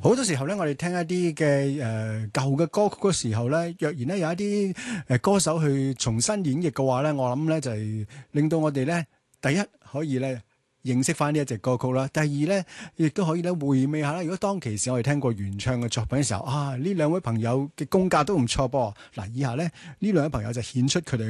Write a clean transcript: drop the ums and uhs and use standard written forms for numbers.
好多時候咧，我哋聽一啲嘅舊嘅歌曲嘅時候咧，若然咧有一啲歌手去重新演繹嘅話咧，我諗咧就係令到我哋咧第一可以咧認識翻呢一隻歌曲啦，第二咧亦都可以咧回味下啦。如果當其時我哋聽過原唱嘅作品嘅時候，啊呢兩位朋友嘅功架都唔錯噃。嗱，以下咧呢兩位朋友就顯出佢哋